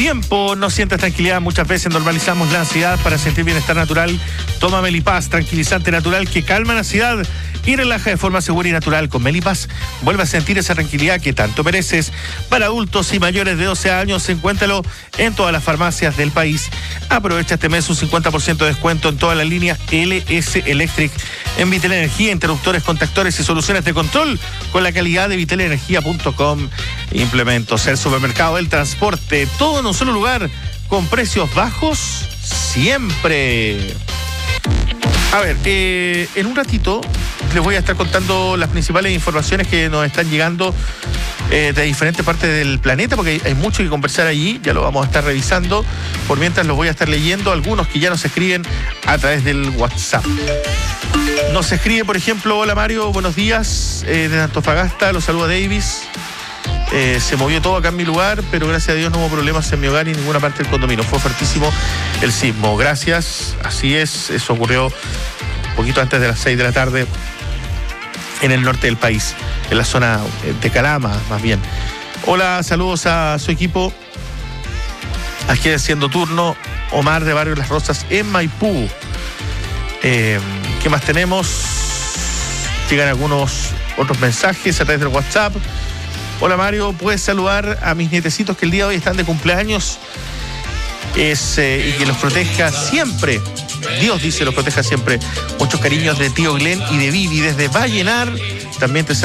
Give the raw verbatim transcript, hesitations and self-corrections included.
Tiempo, no sientes tranquilidad, muchas veces normalizamos la ansiedad. Para sentir bienestar natural, toma Melipaz, tranquilizante natural que calma la ansiedad y relaja de forma segura y natural. Con Melipaz vuelve a sentir esa tranquilidad que tanto mereces. Para adultos y mayores de doce años, encuéntralo en todas las farmacias del país. Aprovecha este mes un cincuenta por ciento de descuento en todas las líneas L S Electric, en Vitel Energía, interruptores, contactores y soluciones de control con la calidad de vitel energía punto com. Implementos, el supermercado, el transporte, todo en un solo lugar, con precios bajos siempre. A ver, eh, en un ratito les voy a estar contando las principales informaciones que nos están llegando eh, de diferentes partes del planeta, porque hay, hay mucho que conversar allí, ya lo vamos a estar revisando. Por mientras los voy a estar leyendo, algunos que ya nos escriben a través del WhatsApp. Nos escribe, por ejemplo: hola Mario, buenos días, eh, desde Antofagasta, los saluda Davis. Eh, se movió todo acá en mi lugar, pero gracias a Dios no hubo problemas en mi hogar y en ninguna parte del condominio. Fue fuertísimo el sismo. Gracias, así es, eso ocurrió un poquito antes de las seis de la tarde en el norte del país, en la zona de Calama, más bien. Hola, saludos a su equipo. Aquí haciendo turno, Omar de Barrio Las Rosas en Maipú. Eh, ¿Qué más tenemos? Llegan algunos otros mensajes a través del WhatsApp. Hola Mario, puedes saludar a mis nietecitos que el día de hoy están de cumpleaños. Es, eh, y que los proteja siempre. Dios dice los proteja siempre. Muchos cariños de tío Glenn y de Vivi desde Vallenar. También te